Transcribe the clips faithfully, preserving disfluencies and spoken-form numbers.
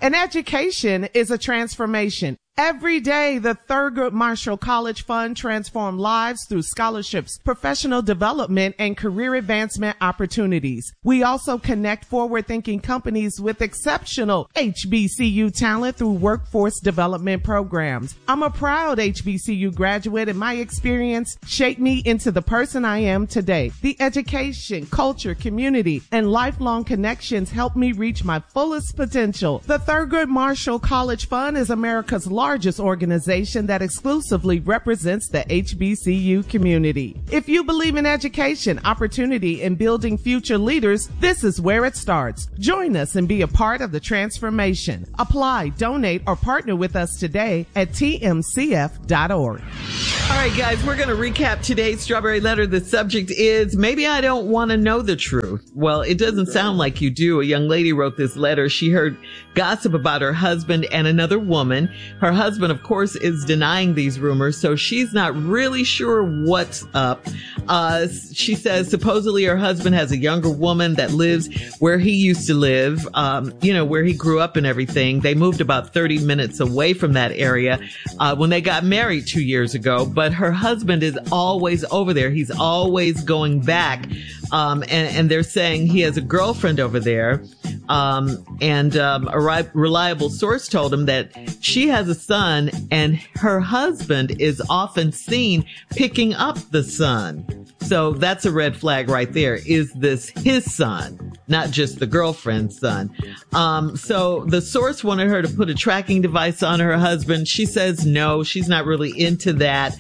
An education is a transformation. Every day, the Thurgood Marshall College Fund transforms lives through scholarships, professional development, and career advancement opportunities. We also connect forward-thinking companies with exceptional H B C U talent through workforce development programs. I'm a proud H B C U graduate, and my experience shaped me into the person I am today. The education, culture, community, and lifelong connections help me reach my fullest potential. The Thurgood Marshall College Fund is America's largest largest organization that exclusively represents the H B C U community. If you believe in education, opportunity, and building future leaders, this is where it starts. Join us and be a part of the transformation. Apply, donate, or partner with us today at T M C F dot org. All right, guys, we're going to recap today's Strawberry Letter. The subject is, maybe I don't want to know the truth. Well, it doesn't sound like you do. A young lady wrote this letter. She heard gossip about her husband and another woman. Her husband, of course, is denying these rumors, so she's not really sure what's up. Uh, she says supposedly her husband has a younger woman that lives where he used to live, um, you know, where he grew up and everything. They moved about thirty minutes away from that area uh, when they got married two years ago. But her husband is always over there. He's always going back. Um, and, and they're saying he has a girlfriend over there. Um, and um, a ri- reliable source told him that she has a son and her husband is often seen picking up the son. So that's a red flag right there. Is this his son, not just the girlfriend's son? Um, so the source wanted her to put a tracking device on her husband. She says no, she's not really into that.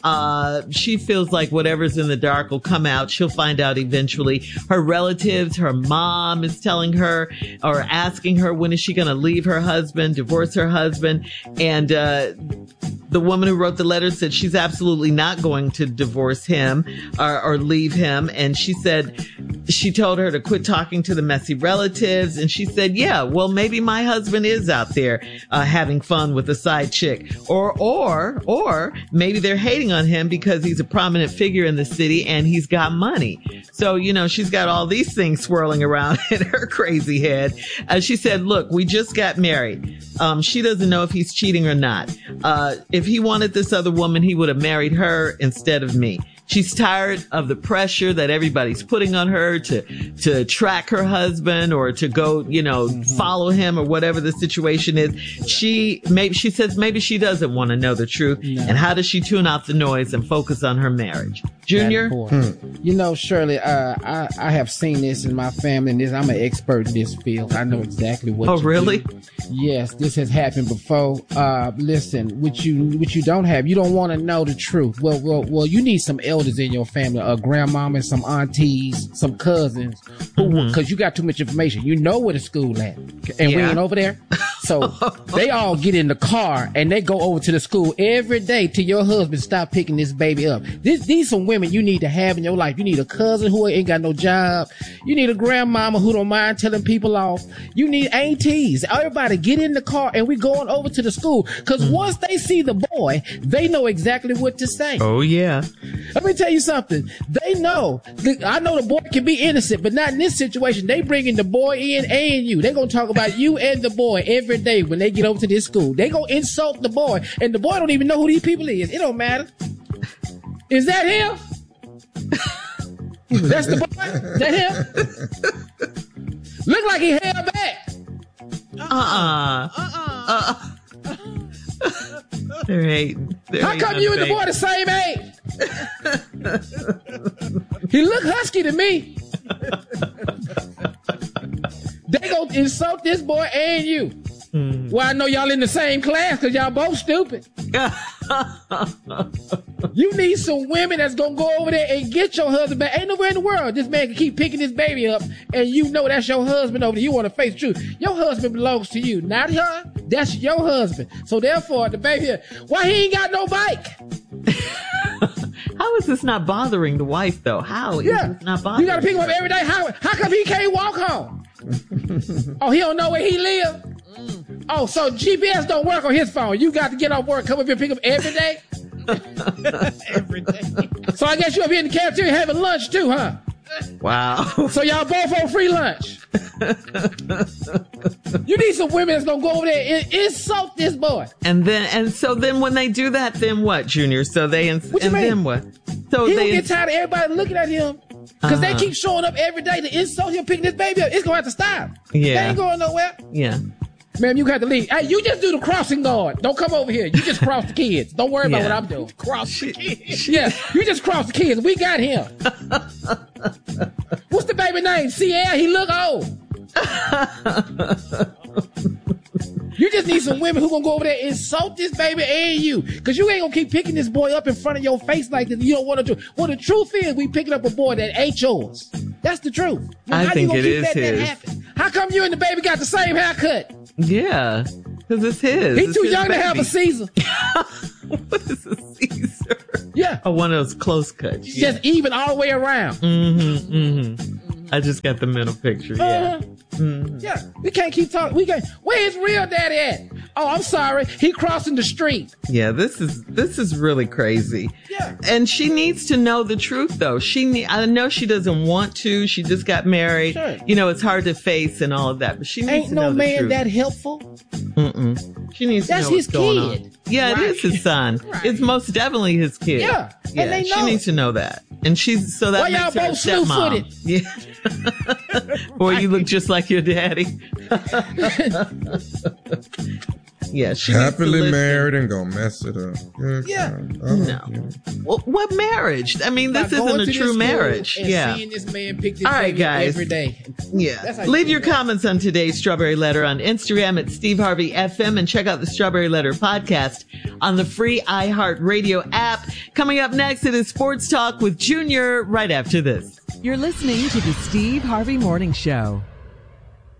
Uh, she feels like whatever's in the dark will come out. She'll find out eventually. Her relatives, her mom is telling her or asking her, when is she going to leave her husband, divorce her husband? And, uh, the woman who wrote the letter said she's absolutely not going to divorce him or, or leave him. And she said, she told her to quit talking to the messy relatives. And she said, yeah, well, maybe my husband is out there uh, having fun with a side chick. Or, or, or maybe they're hating on him because he's a prominent figure in the city and he's got money. So, you know, she's got all these things swirling around in her crazy head. Uh, she said, look, we just got married. Um, she doesn't know if he's cheating or not. Uh, if he wanted this other woman, he would have married her instead of me. She's tired of the pressure that everybody's putting on her to, to track her husband or to go, you know, mm-hmm. follow him or whatever the situation is. She maybe, she says maybe she doesn't want to know the truth. No. And how does she tune out the noise and focus on her marriage? Junior? Hmm. You know, Shirley, uh, I, I have seen this in my family and this, I'm an expert in this field. I know exactly what Oh, you really? do. Yes, this has happened before. Uh, listen, what you, what you don't have, you don't want to know the truth. Well, well, well, you need some elders in your family, a grandmama, some aunties, some cousins, who, mm-hmm. cause you got too much information. You know where the school at, and yeah. we ain't over there. So they all get in the car and they go over to the school every day till your husband stop picking this baby up. This, these some women you need to have in your life. You need a cousin who ain't got no job. You need a grandmama who don't mind telling people off. You need aunties. Everybody get in the car and we going over to the school. Cause mm-hmm. once they see the boy, they know exactly what to say. Oh yeah. Let me tell you something. They know. I know the boy can be innocent, but not in this situation. They bringing the boy in and you. They're going to talk about you and the boy every day when they get over to this school. They going to insult the boy, and the boy don't even know who these people is. It don't matter. Is that him? That's the boy? That him? Look like he held back. Uh-uh. Uh-uh. Uh-uh. They're hating. They're How come you and the boy the same age? He look husky to me. They gonna insult this boy and you. Mm. Well, I know y'all in the same class because y'all both stupid. You need some women that's gonna go over there and get your husband back. Ain't nowhere in the world this man can keep picking this baby up and you know that's your husband over there. You want to face the truth. Your husband belongs to you, not her. That's your husband. So therefore, the baby here, why he ain't got no bike? How is this not bothering the wife though? How is yeah. this not bothering? You gotta pick him up every day. How, how come he can't walk home? Oh, he don't know where he live? Mm. Oh, so G P S don't work on his phone. You got to get off work, come up here and pick him every day? Every day. So I guess you up here in the cafeteria having lunch too, huh? Wow. So y'all both on free lunch. You need some women that's gonna go over there and insult this boy. And then, and so then when they do that, then what, Junior? So they, ins- What you and mean? then what? So He they, gonna get ins- tired of everybody looking at him. Because Uh-huh. they keep showing up every day to insult him, picking this baby up. It's gonna have to stop. Yeah. They ain't going nowhere. yeah. Ma'am, you got to leave. Hey, you just do the crossing guard. Don't come over here. You just cross the kids. Don't worry about Yeah. what I'm doing. Cross the kids. Yeah, you just cross the kids. We got him. What's the baby name? Sierra. He look old. You just need some women who gonna go over there and insult this baby and you. Cause you ain't gonna keep picking this boy up in front of your face like this. You don't want to do. Well, the truth is we picking up a boy that ain't yours. That's the truth. Now, I how think you gonna it keep is letting that his. happen? How come you and the baby got the same haircut? Yeah. Because it's his. He It's too his young to have a baby. Caesar. What is a Caesar? Yeah. Oh, one of those close cuts. It's Yeah. just even all the way around. Mm-hmm, mm-hmm. I just got the mental picture. Yeah. Uh-huh. Mm-hmm. Yeah. We can't keep talking. We can't. Where his real daddy at? Oh, I'm sorry. He crossing the street. Yeah, this is this is really crazy. Yeah. And she needs to know the truth, though. She, ne- I know she doesn't want to. She just got married. Sure. You know, it's hard to face and all of that. But she needs Ain't to no know the man truth. that helpful. Mm-mm. She needs That's to know his what's going kid. on. Yeah, Right. it is his son. Right. It's most definitely his kid. Yeah, and yeah. they She know needs it. to know that, and she's so that Why makes y'all her a both stepmom. slew-footed? Yeah. Boy, you look just like your daddy. Yeah, she needs to Happily listen. married and gonna mess it up. Good Yeah. God. Oh, No. yeah. Well, what marriage? I mean, By this going isn't to a this true school marriage. And Yeah. seeing this man pick this All right, baby up guys. every day. Yeah. That's how you Leave do your that. comments on today's Strawberry Letter on Instagram at Steve Harvey F M and check out the Strawberry Letter podcast on the free iHeartRadio app. Coming up next, it is Sports Talk with Junior right after this. You're listening to the Steve Harvey Morning Show.